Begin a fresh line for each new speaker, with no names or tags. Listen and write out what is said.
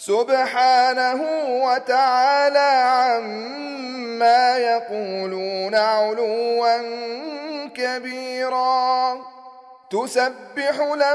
سبحانه وتعالى عما يقولون علوا كبيرا. تسبح له